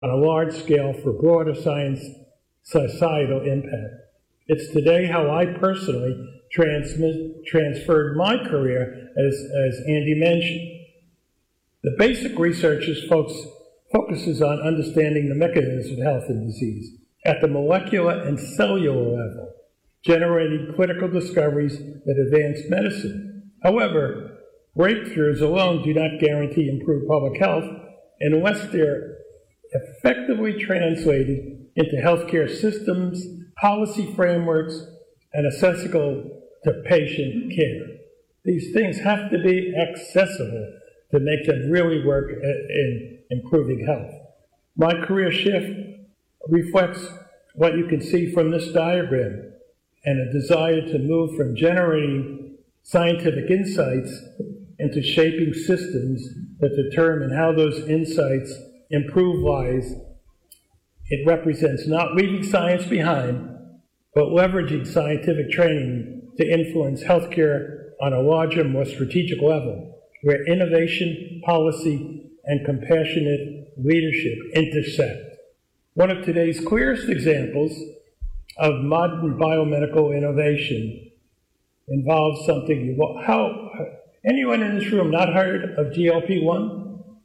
on a large scale for broader science societal impact. It's today how I personally transferred my career, as Andy mentioned. The basic research focuses on understanding the mechanisms of health and disease at the molecular and cellular level, generating critical discoveries that advance medicine. However, breakthroughs alone do not guarantee improved public health unless they're effectively translated into healthcare systems, policy frameworks, and accessible to patient care. These things have to be accessible to make them really work in improving health. My career shift reflects what you can see from this diagram and a desire to move from generating scientific insights into shaping systems that determine how those insights improve lives. It represents not leaving science behind, but leveraging scientific training to influence healthcare on a larger, more strategic level, where innovation, policy, and compassionate leadership intersect. One of today's clearest examples of modern biomedical innovation involves something. Anyone in this room not heard of GLP-1?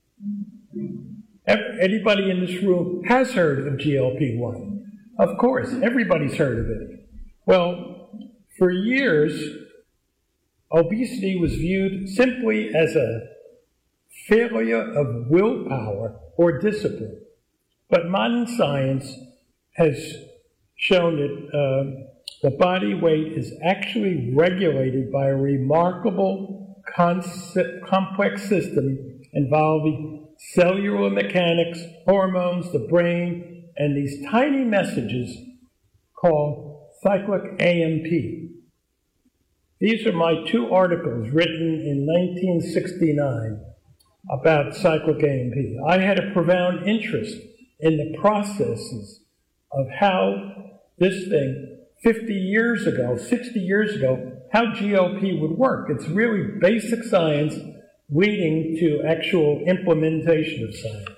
Anybody in this room has heard of GLP-1. Of course, everybody's heard of it. Well, for years, obesity was viewed simply as a failure of willpower or discipline. But modern science has shown that the body weight is actually regulated by a remarkable complex system involving cellular mechanics, hormones, the brain, and these tiny messages called cyclic AMP. These are my two articles written in 1969 about cyclic AMP. I had a profound interest in the processes of how this thing, 50 years ago, 60 years ago, how GLP would work. It's really basic science leading to actual implementation of science.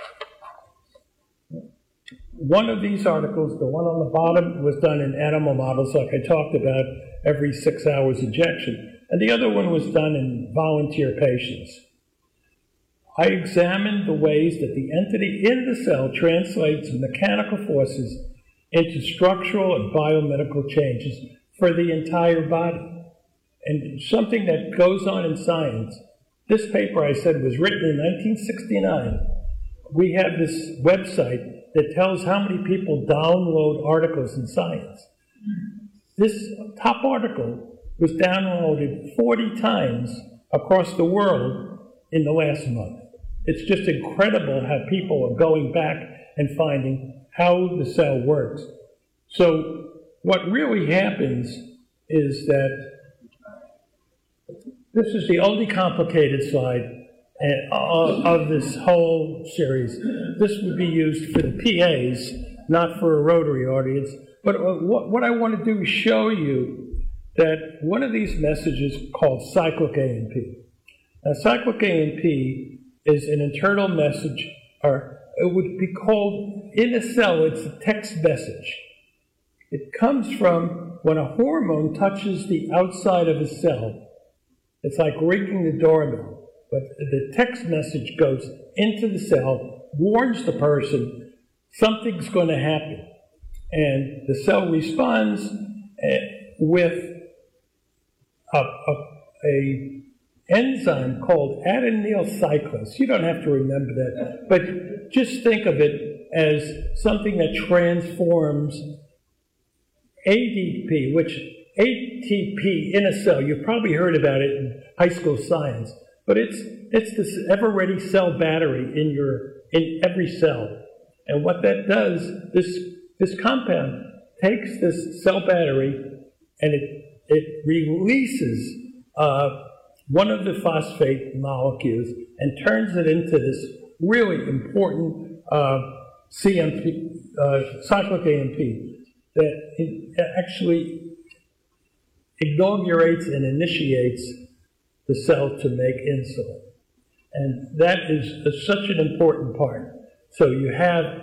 One of these articles, the one on the bottom, was done in animal models, like I talked about, every 6 hours injection. And the other one was done in volunteer patients. I examined the ways that the entity in the cell translates mechanical forces into structural and biomedical changes for the entire body. And something that goes on in science, this paper, I said, was written in 1969. We have this website that tells how many people download articles in science. This top article was downloaded 40 times across the world in the last month. It's just incredible how people are going back and finding how the cell works. So what really happens is that this is the only complicated slide of this whole series. This would be used for the PAs, not for a Rotary audience. But what I want to do is show you that one of these messages called cyclic AMP. Now, cyclic AMP is an internal message, or it would be called, in a cell, it's a text message. It comes from when a hormone touches the outside of a cell. It's like ringing the doorbell, but the text message goes into the cell, warns the person something's going to happen. And the cell responds with a enzyme called adenyl cyclase. You don't have to remember that, but just think of it as something that transforms ADP, which ATP in a cell. You've probably heard about it in high school science, but it's this ever-ready cell battery in every cell. And what that does, this compound takes this cell battery and it releases one of the phosphate molecules and turns it into this really important CMP, cyclic AMP, that it actually inaugurates and initiates the cell to make insulin. And that is such an important part. So you have